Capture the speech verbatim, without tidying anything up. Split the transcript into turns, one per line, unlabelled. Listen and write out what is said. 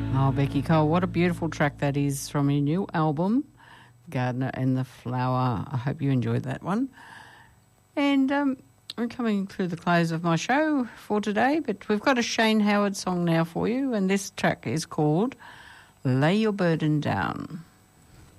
Oh, Becky Cole, what a beautiful track that is from your new album, Gardener and the Flower. I hope you enjoyed that one. And um, I'm coming to the close of my show for today, but we've got a Shane Howard song now for you, and this track is called Lay Your Burden Down.